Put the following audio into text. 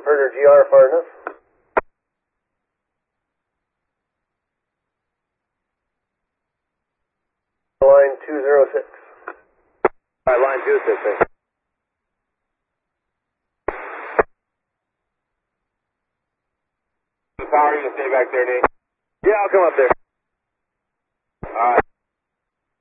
Herder GR far enough. Line 206. Alright, line 206. Power, you can stay back there, Nate. Yeah, I'll come up there. Alright.